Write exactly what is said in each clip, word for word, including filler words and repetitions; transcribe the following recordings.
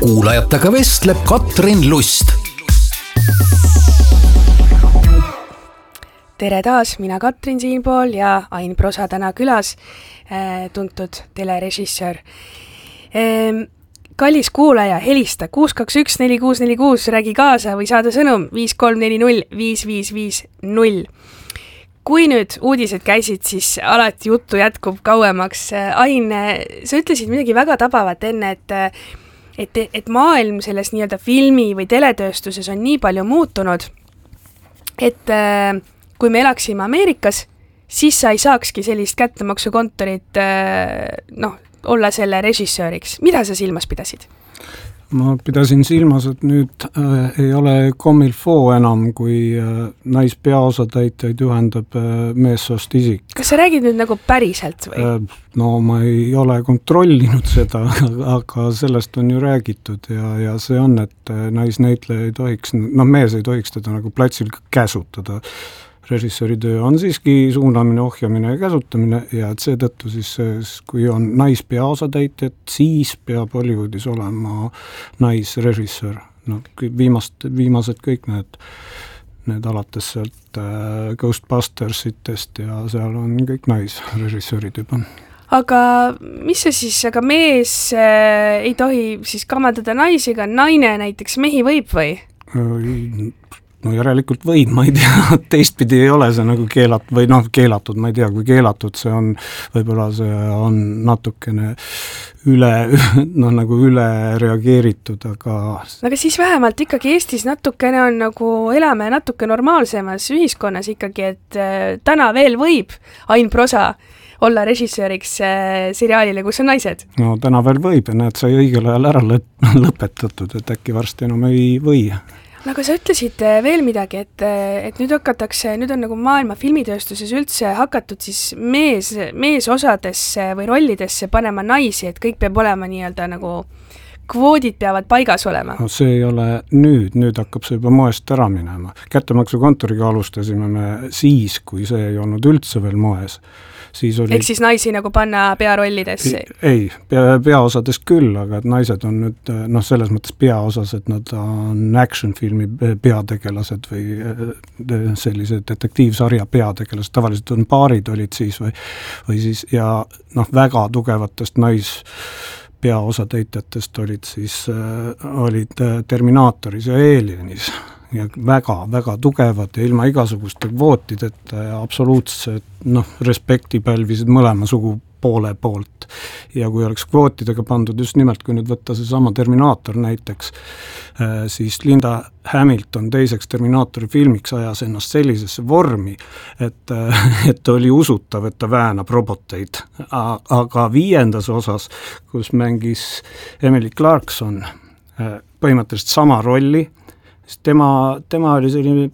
kuulajatega vestleb Katrin Lust. Tere taas, mina Katrin siinpool ja Ain Prosa täna külas, tuntud telerežissöör. Kallis kuulaja, helista kuus kaks üks neli kuus neli kuus, räägi kaasa või saada sõnum viis kolm neli null viis viis viis null. Kui nüüd uudised käisid, siis alati juttu jätkub kauemaks. Ain, sa ütlesid midagi väga tabavat enne, et, et, et maailm selles nii-öelda filmi või teletööstuses on nii palju muutunud, et kui me elaksime Ameerikas, siis sa ei saakski sellist kättemaksukontorit noh, olla selle režissööriks. Mida sa silmas pidasid? Ma pidasin silmas, et nüüd äh, ei ole Comilfo enam, kui äh, naispeaosatäitjaid ühendab äh, meessoost isik. Kas sa räägid nüüd nagu päriselt või? Äh, no ma ei ole kontrollinud seda, aga sellest on ju räägitud ja, ja see on, et naisnäitleja ei tohiks, no mees ei tohiks teda nagu platsil käsutada. Režissööri töö on siiski suunamine, ohjamine ja käsutamine ja et seetõttu siis, kui on naispeaosatäitjad, siis peab Hollywoodis olema naisrežissöör. No, viimast, viimased kõik need, need alates sealt äh, Ghostbustersitest ja seal on kõik naisrežissöörid juba. Aga mis see siis, aga mees äh, ei tohi siis kamandada naisi, aga naine näiteks mehi võib või? No järelikult võib, ma ei tea, teistpidi ei ole see nagu keelatud, või noh, keelatud, ma ei tea, kui keelatud see on, võib-olla see on natukene üle, noh nagu üle reageeritud, aga... Aga siis vähemalt ikkagi Eestis natukene on nagu, elame natuke normaalsemas ühiskonnas ikkagi, et äh, täna veel võib Ain Prosa olla režissööriks äh, seriaalile, kus on naised. No täna veel võib ja näed, sai õigel ajal ära lõp- lõpetatud, et äkki varsti enam ei või. No aga sa ütlesid veel midagi, et, et nüüd hakatakse, nüüd on nagu maailma filmitööstuses üldse hakatud siis mees, meesosadesse või rollidesse panema naisi, et kõik peab olema nii-öelda nagu kvoodid peavad paigas olema. No see ei ole nüüd, nüüd hakkab see juba moest ära minema. Kättemaksukontoriga alustasime me siis, kui see ei olnud üldse veel moes. Siis oli... Ehk siis naisi nagu panna pearollidesse? Ei, pea, peaosades küll, aga et naised on nüüd, noh, selles mõttes peaosas, et nad on action-filmi peategelased või sellised detektiivsarja peategelased, tavaliselt on paarid olid siis või, või siis, ja noh, väga tugevatest nais peaosatäitjatest olid siis, olid Terminaatoris ja Alienis ja väga, väga tugevad ja ilma igasuguste kvootideta ja absoluutselt, noh, respekti pälvisid mõlema sugupoole poolt. Ja kui oleks kvootidega pandud just nimelt, kui nüüd võtta see sama Terminaator näiteks, siis Linda Hamilton teiseks Terminaatori filmiks ajas ennast sellisesse vormi, et, et oli usutav, et ta väänab roboteid. Aga viiendas osas, kus mängis Emily Clarkson põhimõtteliselt sama rolli, Tema, tema oli selline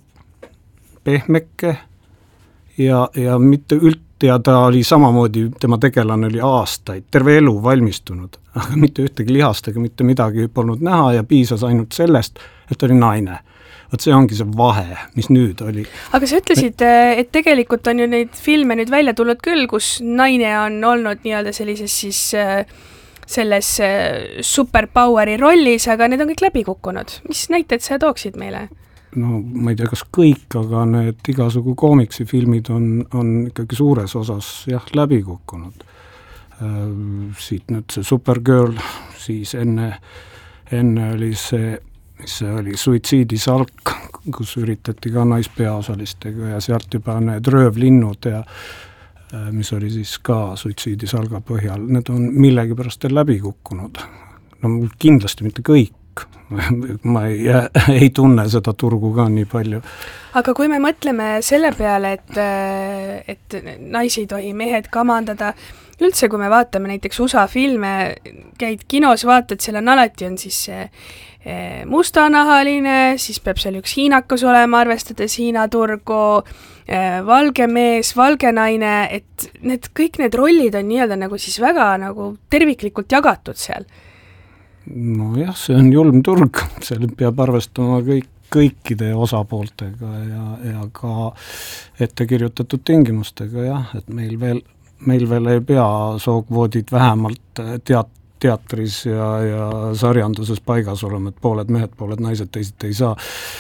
pehmeke ja, ja mitte üld, ja ta oli samamoodi, tema tegelane oli aastaid, terve elu valmistunud, aga mitte ühtegi lihast ega mitte midagi polnud näha ja piisas ainult sellest, et oli naine. Võt see ongi see vahe, mis nüüd oli. Aga sa ütlesid, et tegelikult on ju neid filme nüüd välja tulnud küll, kus naine on olnud nii-öelda sellises siis... selles superpoweri rollis, aga need on kõik läbi kukkunud. Mis näited sa tooksid meile? No ma ei tea, kas kõik, aga need igasugu koomiksifilmid on, on ikkagi suures osas jah, läbi kukkunud. Siit nüüd see Supergirl, siis enne, enne oli see, mis see oli, Suitsiidisalk, kus üritati ka naispeaosalistega ja sealt juba need röövlinnud ja mis oli siis ka suitsiidisalga põhjal, need on millegipärast läbi kukkunud. No kindlasti mitte kõik. Ma ei, ei tunne seda turgu ka nii palju. Aga kui me mõtleme selle peale, et, et naisi ei tohi mehed kamandada, üldse kui me vaatame näiteks U S A filme, käid kinos, vaatad, seal on alati on siis mustanahaline, siis peab seal üks hiinakas olema, arvestades Hiina turgu, valge mees, valge naine, et need, kõik need rollid on nii-öelda nagu siis väga nagu terviklikult jagatud seal. No jah, see on julm turg, seal peab arvestama kõik, kõikide osapooltega ja, ja ka ettekirjutatud tingimustega, jah, et meil veel, meil veel ei pea sookvoodid vähemalt teat, teatris ja, ja sarjanduses paigas olema, et pooled mehed, pooled naised teised ei saa.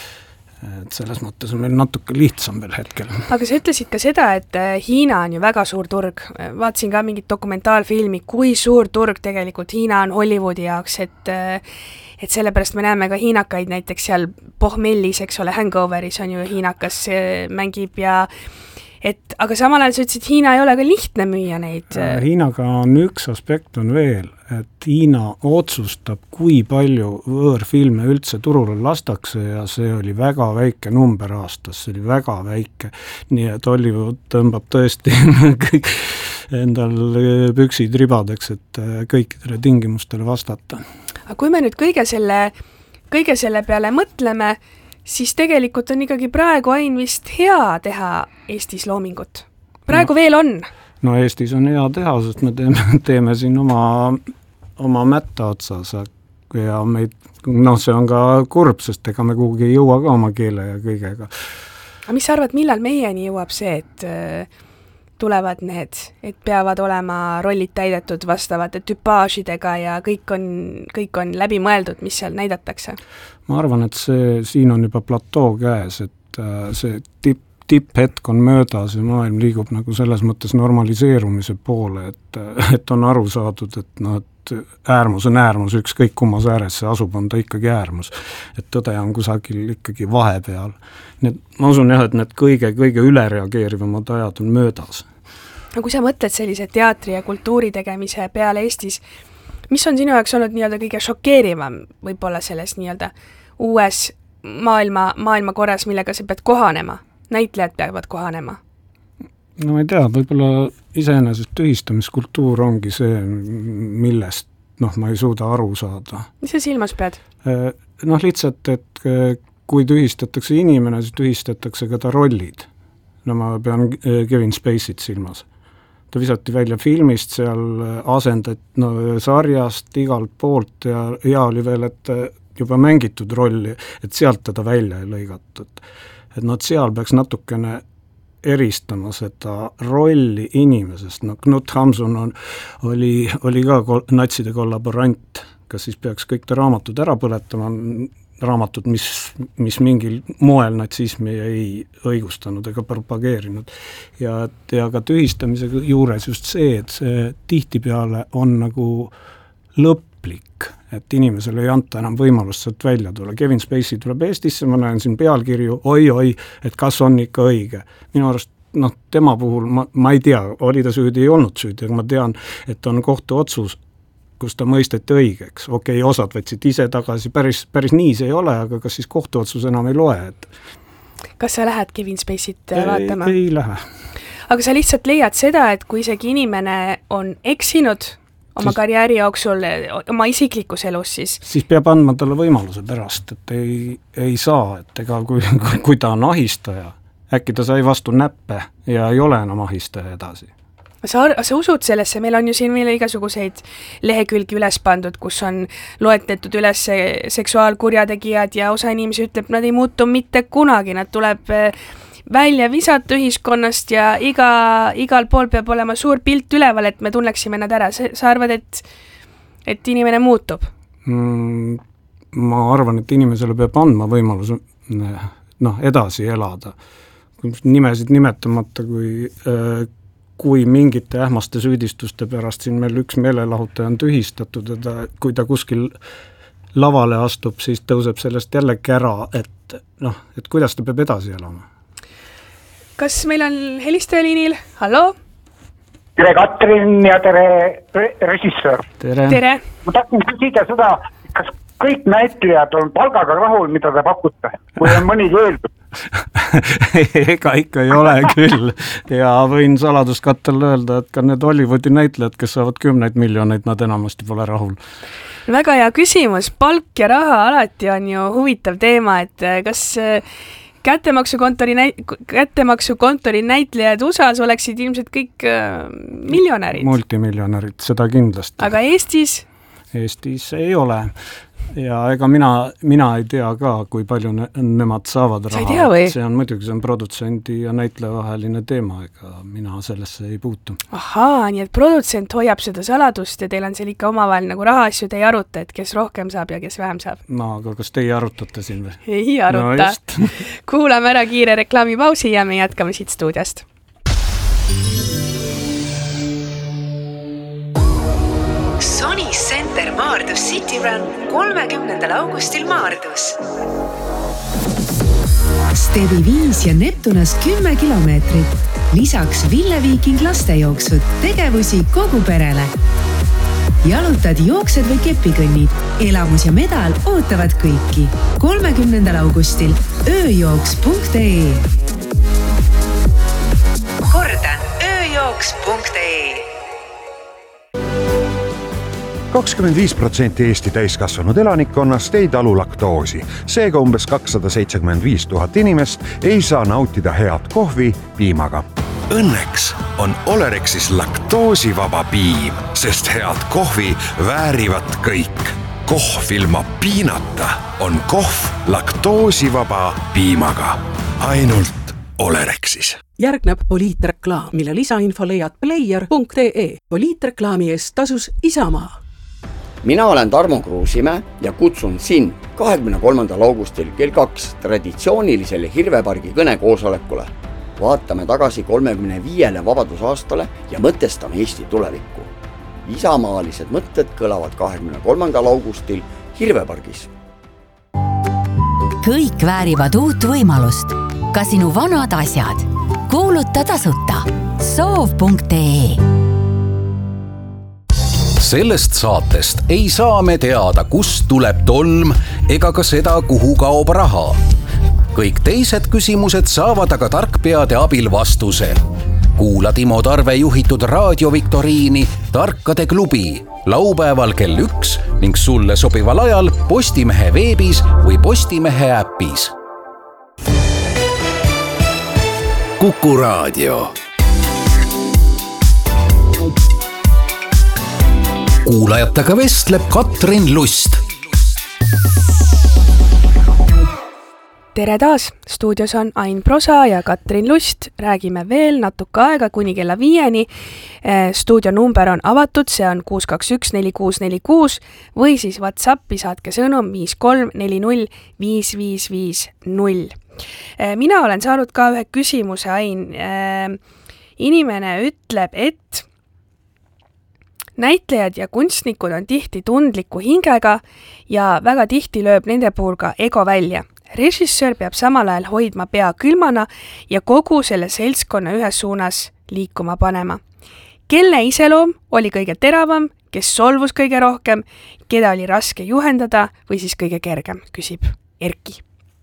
Et selles mõttes on meil natuke lihtsam veel hetkel. Aga sa ütlesid ka seda, et Hiina on ju väga suur turg. Vaatasin ka mingit dokumentaalfilmi, kui suur turg tegelikult Hiina on Hollywoodi jaoks, et, et sellepärast me näeme ka hiinakaid näiteks seal pohmellis, eks ole, Hangoveris on ju hiinakas mängib ja et, aga samal ajal sa ütlesid, et Hiina ei ole ka lihtne müüa neid. Hiinaga on üks aspekt on veel, et Hiina otsustab, kui palju võõrfilme üldse turule lastakse ja see oli väga väike number aastas, see oli väga väike. Nii et Hollywood tõmbab tõesti kõik endal püksid ribadeks, et kõikidele tingimustele vastata. Aga kui me nüüd kõige selle, kõige selle peale mõtleme, siis tegelikult on ikkagi praegu ain vist hea teha Eestis loomingut. Praegu no, veel on. No Eestis on hea teha, sest me teeme, teeme siin oma, oma mätta otsas ja meid, noh, see on ka kurb, sest ega me kuhugi ei jõua ka oma keele ja kõigega. Aga mis sa arvad, millal meieni jõuab see, et äh, tulevad need, et peavad olema rollid täidetud vastavate tüpaažidega ja kõik on, kõik on läbi mõeldud, mis seal näidatakse? Ma arvan, et see, siin on juba platoo käes, et äh, see tipp tipphetk on möödas ja maailm liigub nagu selles mõttes normaliseerumise poole, et, et on aru saadud, et noh, et äärmus on äärmus, ükskõik kummas ääres see asub, on ta ikkagi äärmus. Et tõde on kusagil ikkagi vahepeal. Need, ma usun jah, et need kõige, kõige ülereageerivamad ajad on möödas. No kui sa mõtled sellise teatri ja kultuuri tegemise peale Eestis, mis on sinu jaoks olnud nii-öelda kõige šokeerivam võib-olla selles nii-öelda uues maailma, maailma korras, millega sa pead kohanema? Näitlejad peavad kohanema? No ma ei tea, võib-olla iseenesest tühistamiskultuur ongi see, millest noh, ma ei suuda aru saada. Mis sa silmas pead? Noh, lihtsalt, et kui tühistatakse inimene, siis tühistatakse ka ta rollid. No ma pean Kevin Spacey't silmas. Ta visati välja filmist, seal asendad no, sarjast igalt poolt ja hea oli veel, et juba mängitud rolli, et sealt teda välja ei lõigatud. Et nad seal peaks natukene eristama seda rolli inimesest. No Knut Hamsun on, oli, oli ka kol- natside kollaborant, kas siis peaks kõik ta raamatud ära põletama, raamatud, mis, mis mingil moel natsismi ei õigustanud ega propageerinud. Ja, ja ka tühistamise juures just see, et see tihtipeale on nagu lõplik, et inimesele ei anta enam võimalust sealt välja tulla. Kevin Spacey tuleb Eestisse, ma näen siin pealkirju, oi-oi, et kas on ikka õige. Minu arust, noh, tema puhul, ma, ma ei tea, oli ta süüdi, ei olnud süüdi, aga ma tean, et on kohtu otsus, kus ta mõisteti õigeks. Okei, osad võtsid ise tagasi, päris, päris nii see ei ole, aga kas siis kohtu otsus enam ei loe? Et... Kas sa lähed Kevin Spacey't vaatama? Ei, ei lähe. Aga sa lihtsalt leiad seda, et kui isegi inimene on eksinud oma siis, karjääri jooksul, oma isiklikus elus siis. Siis peab andma talle võimaluse pärast, et ei, ei saa, et ega kui, kui ta on ahistaja, äkki ta sai vastu näppe ja ei ole enam ahistaja edasi. Sa, sa usud sellesse, meil on ju siin meile igasuguseid lehekülgi üles pandud, kus on loetletud üles seksuaalkurjategijad ja osa inimesi ütleb, nad ei muutu mitte kunagi, nad tuleb välja visata ühiskonnast ja iga, igal pool peab olema suur pilt üleval, et me tunneksime nad ära. Sa arvad, et, et inimene muutub? Mm, ma arvan, et inimesele peab andma võimalus noh, edasi elada. Nimesid nimetamata, kui, kui mingite ähmaste süüdistuste pärast siin meil üks meelelahutaja on tühistatud, et ta, kui ta kuskil lavale astub, siis tõuseb sellest jälle kära, et, noh, et kuidas ta peab edasi elama. Kas meil on helistajaliinil? Hallo? Tere Katrin ja tere re- režissöör. Tere. Tere. Ma tahtsin küsida seda, kas kõik näitlejad on palgaga rahul, mida te pakute? Kui on mõni keeldud? Ega ikka ei ole küll. Ja võin saladuskattel öelda, et ka need Hollywoodi näitlejad, kes saavad kümneid miljoneid, nad enamasti pole rahul. Väga hea küsimus. Palk ja raha alati on ju huvitav teema, et kas... Kättemaksukontori, näit- kättemaksukontori näitlejad U S A-s oleksid ilmselt kõik äh, miljonärid. Multimiljonärid, seda kindlasti. Aga Eestis? Eestis ei ole. ja ega mina, mina ei tea ka, kui palju ne, nemad saavad raha. Sa ei tea või? See on muidugi, see on produtsendi ja näitleja vaheline teema, ega mina sellesse ei puutu. Ahaa, nii et produtsent hoiab seda saladust ja teil on seal ikka omavahel nagu rahaasju, te ei aruta, et kes rohkem saab ja kes vähem saab. No, aga kas teie arutate siin või? Ei aruta. No, kuulame ära kiire reklaamipausi ja me jätkame siit stuudiost. Sony Center Maardus City Run kolmekümnendal augustil Maardus. Stevi viis ja Neptunas kümme kilomeetrit. Lisaks Ville Viiking lastejooksud, tegevusi kogu perele. Jalutad, jooksed või kepikõnnid. Elamus ja medal ootavad kõiki. kolmekümnendal augustil ööjooks punkt ee. Kordan, ööjooks punkt ee. kakskümmend viis protsenti Eesti täiskasvanud elanikkonnast ei talu laktoosi. Seega umbes kakssada seitsekümmend viis tuhat inimest ei saa nautida head kohvi piimaga. Õnneks on Olerexis laktoosivaba piim, sest head kohvi väärivad kõik. Kohv ilma piinata on kohv laktoosivaba piimaga. Ainult Olerexis. Järgneb poliitreklaam, mille lisainfo leiad player punkt ee. Poliitreklaami eest tasus Isamaa. Mina olen Tarmo Kruusimäe ja kutsun sind kahekümne kolmandal augustil kell kaks traditsioonilisele Hirvepargi kõnekoosolekule. Vaatame tagasi kolmekümne viiele vabadusaastale ja mõtestame Eesti tulevikku. Isamaalised mõtted kõlavad kahekümne kolmandal augustil Hirvepargis. Kõik väärivad uut võimalust. Ka sinu vanad asjad. Kuuluta tasuta. soov punkt ee. Sellest saatest ei saa me teada, kust tuleb tolm ega ka seda, kuhu kaob raha. Kõik teised küsimused saavad aga tarkpeade abil vastuse. Kuula Timo Tarve juhitud raadioviktoriini Tarkade klubi laupäeval kell üks ning sulle sobival ajal Postimehe veebis või Postimehe äpis. Kuku Raadio. Kuulajatega vestleb Katrin Lust. Tere taas! Stuudios on Ain Prosa ja Katrin Lust. Räägime veel natuke aega kuni kella viieni. Stuudio number on avatud, see on kuus kaks üks neli kuus neli kuus või siis WhatsAppi saatke sõnum viis kolm neli null viis viis viis null. Mina olen saanud ka ühe küsimuse, Ain. Inimene ütleb, et näitlejad ja kunstnikud on tihti tundliku hingega ja väga tihti lööb nende puhul ka ego välja. Režissöör peab samal ajal hoidma pea külmana ja kogu selle seltskonna ühes suunas liikuma panema. Kelle iseloom oli kõige teravam, kes solvus kõige rohkem, keda oli raske juhendada või siis kõige kergem, küsib Erki.